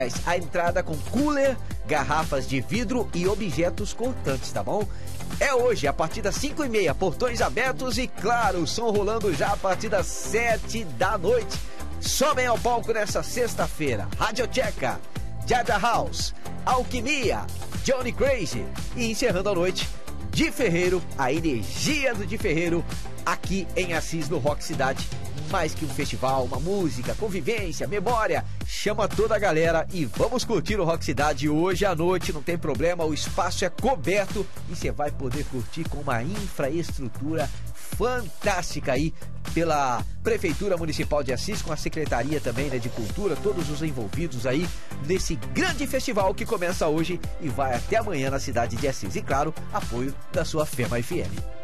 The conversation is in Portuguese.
A entrada com cooler, garrafas de vidro e objetos cortantes, tá bom? É hoje, a partir das 5h30, portões abertos e, claro, o som rolando já a partir das 7 da noite. Sobem ao palco nessa sexta-feira, Radioteca, Jaja House, Alquimia, Johnny Crazy e encerrando a noite, Di Ferreiro, a energia do Di Ferreiro, aqui em Assis, no Rock Cidade. Mais que um festival, uma música, convivência, memória, chama toda a galera e vamos curtir o Rock Cidade hoje à noite, não tem problema, o espaço é coberto e você vai poder curtir com uma infraestrutura fantástica aí pela Prefeitura Municipal de Assis, com a Secretaria também, né, de Cultura, todos os envolvidos aí nesse grande festival que começa hoje e vai até amanhã na cidade de Assis. E claro, apoio da sua FEMA FM.